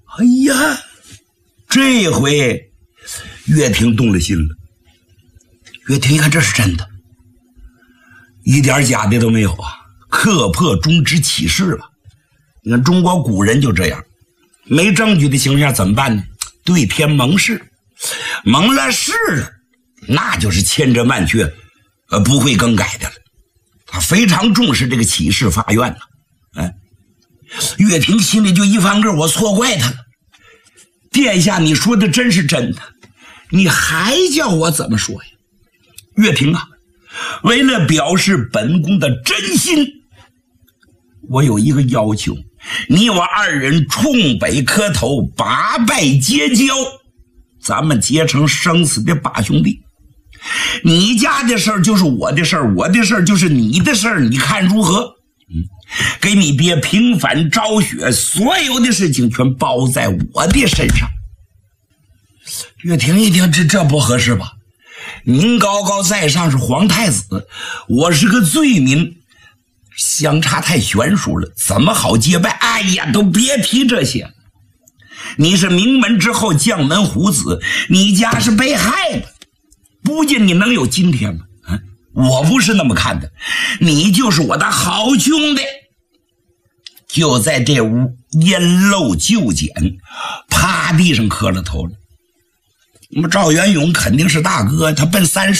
哎呀，这回岳霆动了心了。岳霆一看这是真的，一点假的都没有啊，刻破中之启示了。你看中国古人就这样，没证据的情况下怎么办呢？对天盟誓，盟了誓了，那就是千真万确，不会更改的了。他非常重视这个启示法院呢。岳霆心里就一翻个，我错怪他了。殿下，你说的真是真的，你还叫我怎么说呀？岳霆啊，为了表示本宫的真心，我有一个要求，你我二人冲北磕头，八拜结交，咱们结成生死的八兄弟。你家的事儿就是我的事儿，我的事儿就是你的事儿，你看如何？给你爹平反昭雪，所有的事情全包在我的身上。岳霆一听，这不合适吧？您高高在上是皇太子，我是个罪民，相差太悬殊了，怎么好结拜？哎呀，都别提这些了。你是名门之后将门虎子，你家是被害的，不仅你能有今天吗？我不是那么看的，你就是我的好兄弟。就在这屋烟漏就简，趴地上磕了头了。那么赵元勇肯定是大哥，他奔30